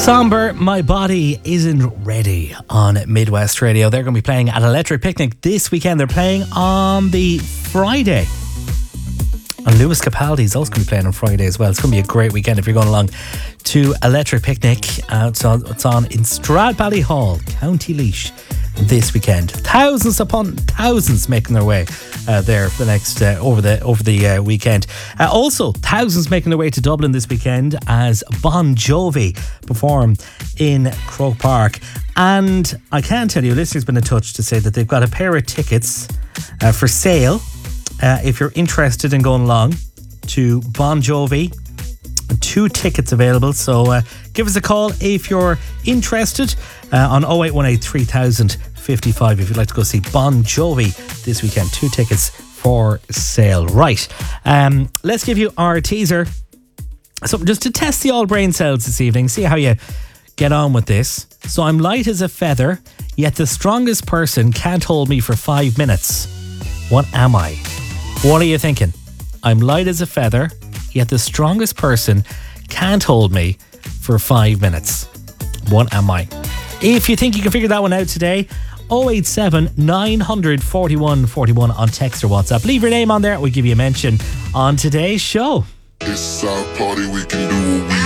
Somber, My Body Isn't Ready on Midwest Radio. They're going to be playing at Electric Picnic this weekend. They're playing on the Friday. And Lewis Capaldi's also going to be playing on Friday as well. It's going to be a great weekend if you're going along to Electric Picnic. It's on in Stradbally Hall, County Laois, this weekend. Thousands upon thousands making their way there for the next over the weekend. Also, thousands making their way to Dublin this weekend as Bon Jovi perform in Croke Park. And I can tell you, a listener's been in touch to say that they've got a pair of tickets for sale. If you're interested in going along to Bon Jovi, 2 tickets available. So give us a call if you're interested on 0818 3000 55 if you'd like to go see Bon Jovi this weekend. 2 tickets for sale. Right. Let's give you our teaser. So just to test the old brain cells this evening, see how you get on with this. So I'm light as a feather, yet the strongest person can't hold me for 5 minutes. What am I? What are you thinking? I'm light as a feather, yet the strongest person can't hold me for 5 minutes. What am I? If you think you can figure that one out today, 087 900 41 41 on text or WhatsApp. Leave your name on there. We'll give you a mention on today's show. It's our party, we can do what we